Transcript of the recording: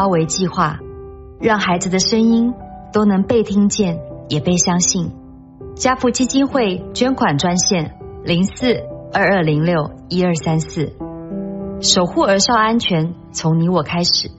包围计划，让孩子的声音都能被听见也被相信。家福基金会捐款专线04-2206-1234，守护儿少安全从你我开始。